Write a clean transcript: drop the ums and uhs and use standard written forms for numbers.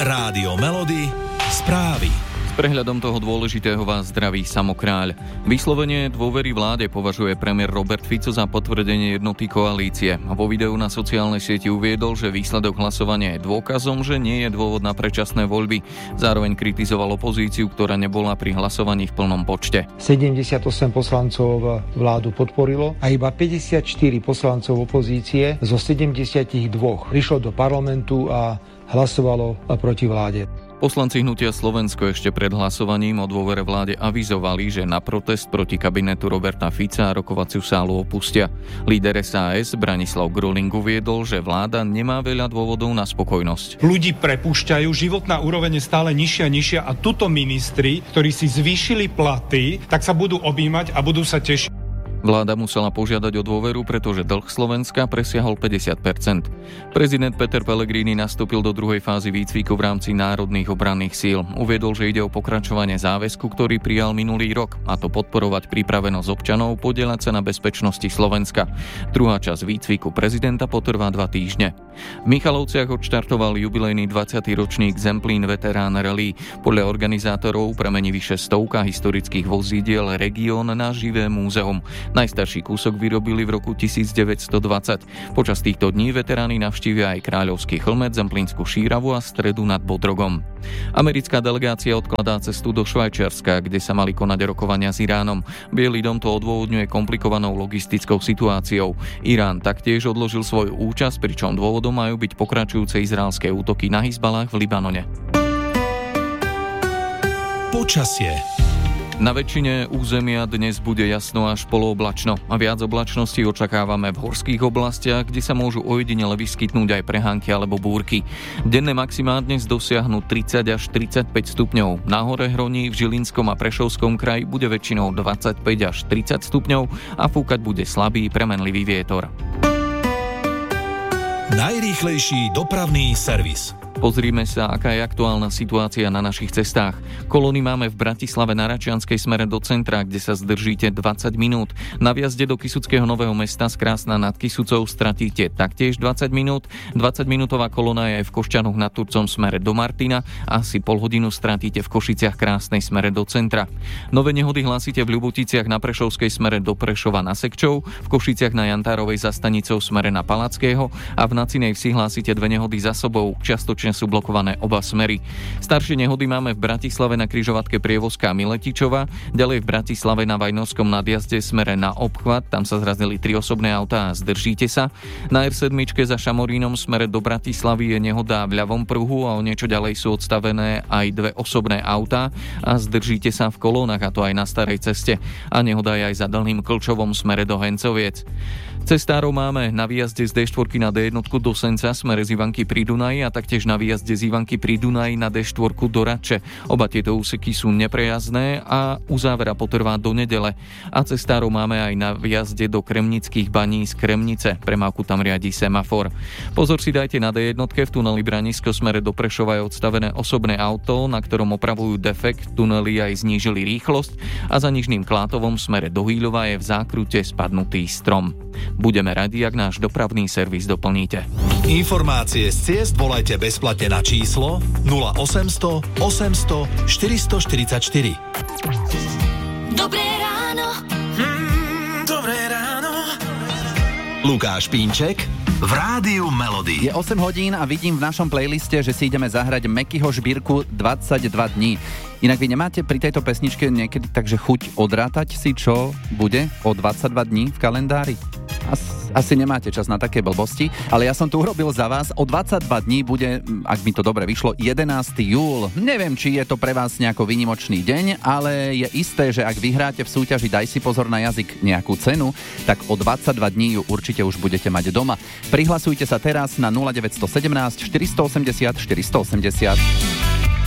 Rádio Melody, správy. S prehľadom toho dôležitého vás zdraví Samo Kráľ. Vyslovenie dôvery vláde považuje premiér Robert Fico za potvrdenie jednoty koalície. A vo videu na sociálnej sieti uviedol, že výsledok hlasovania je dôkazom, že nie je dôvod na predčasné voľby. Zároveň kritizoval opozíciu, ktorá nebola pri hlasovaní v plnom počte. 78 poslancov vládu podporilo a iba 54 poslancov opozície zo 72 prišlo do parlamentu a hlasovalo proti vláde. Poslanci Hnutia Slovensko ešte pred hlasovaním o dôvere vláde avizovali, že na protest proti kabinetu Roberta Fica rokovaciu sálu opustia. Líder SAS Branislav Gruling uviedol, že vláda nemá veľa dôvodov na spokojnosť. Ľudí prepúšťajú, životná úroveň je stále nižšia a tuto ministri, ktorí si zvýšili platy, tak sa budú objímať a budú sa tešiť. Vláda musela požiadať o dôveru, pretože dlh Slovenska presiahol 50%. Prezident Peter Pellegrini nastúpil do druhej fázy výcviku v rámci národných obranných síl. Uviedol, že ide o pokračovanie záväzku, ktorý prijal minulý rok, a to podporovať pripravenosť občanov podieľať sa na bezpečnosti Slovenska. Druhá časť výcviku prezidenta potrvá 2 týždne. V Michalovciach odštartoval jubilejný 20. ročník Zemplín Veterán Rally. Podľa organizátorov premení vyše 100 historických vozidiel región na živé múzeum. Najstarší kúsok vyrobili v roku 1920. Počas týchto dní veteráni navštívia aj Kráľovský Chlmec, Zemplínsku Šíravu a Stredu nad Bodrogom. Americká delegácia odkladá cestu do Švajčiarska, kde sa mali konať rokovania s Iránom. Bielý dom to odôvodňuje komplikovanou logistickou situáciou. Irán taktiež odložil svoju účasť, pričom dôvodom majú byť pokračujúce izraelské útoky na Hizbalách v Libanone. Počasie. Na väčšine územia dnes bude jasno až polooblačno a viac oblačností očakávame v horských oblastiach, kde sa môžu ojedinele vyskytnú aj prehánky alebo búrky. Denné maximá dnes dosiahnu 30 až 35 stupňov. Na hore hroní v Žilinskom a Prešovskom kraji bude väčšinou 25 až 30 stupňov a fúkať bude slabý premenlivý vietor. Najrýchlejší dopravný servis. Pozrime sa, aká je aktuálna situácia na našich cestách. Kolóny máme v Bratislave na Račianskej smere do centra, kde sa zdržíte 20 minút. Na vjazde do Kysuckého Nového Mesta z Krásna nad Kysucou stratíte taktiež 20 minút. 20-minútová kolóna je aj v Košťanoch nad Turcom smere do Martina a asi pol hodinu stratíte v Košiciach Krásnej smere do centra. Nové nehody hlásite v Ľuboticiach na Prešovskej smere do Prešova na Sekčov, v Košiciach na Jantárovej za stanicou smere na Palackého a v Nacinej Vsi hlásite 2 nehody za sobou, čiastočne sú blokované oba smery. Staršie nehody máme v Bratislave na križovatke Prievozka Miletičova, ďalej v Bratislave na Vajnovskom nadjazde smere na obchvat, tam sa zrazili 3 osobné autá a zdržíte sa. Na R7 za Šamorínom smere do Bratislavy je nehoda v ľavom pruhu a o niečo ďalej sú odstavené aj 2 osobné autá a zdržíte sa v kolónach, a to aj na starej ceste. A nehoda je aj za Dlhým Klčovom smere do Hencoviec. Cestárov máme na výjazde z D4 na D1 do Senca smere z Ivanky pri Dunaji a taktiež na výjazde z Ivanky pri Dunaji na D4 do Radče. Oba tieto úseky sú neprejazdné a uzávera potrvá do nedele. A cestárov máme aj na výjazde do Kremnických Baní z Kremnice. Premávku tam riadi semafor. Pozor si dajte na D1 v tuneli Branisko smere do Prešova je odstavené osobné auto, na ktorom opravujú defekt. Tuneli aj znížili rýchlosť a za Nižným Klátovom smere do Hýľova je v zákrute spadnutý strom. Budeme radi, ak náš dopravný servis doplníte. Informácie z ciest volajte bezplatne na číslo 0800 800 444. Dobré ráno. Dobré ráno. Lukáš Pínček v Rádiu Melody. Je 8 hodín a vidím v našom playliste, že si ideme zahrať Mekyho Žbírku 22 dní. Inak vy nemáte pri tejto pesničke niekedy takže chuť odrátať si, čo bude o 22 dní v kalendári? Asi nemáte čas na také blbosti, ale ja som to urobil za vás. O 22 dní bude, ak mi to dobre vyšlo, 11. júl. Neviem, či je to pre vás nejako výnimočný deň, ale je isté, že ak vyhráte v súťaži Daj si pozor na jazyk nejakú cenu, tak o 22 dní ju určite už budete mať doma. Prihlasujte sa teraz na 0917 480 480.